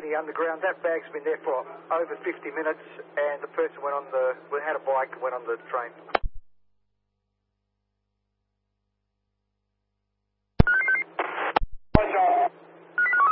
the underground. That bag's been there for over 50 minutes, and the person had a bike and went on the train.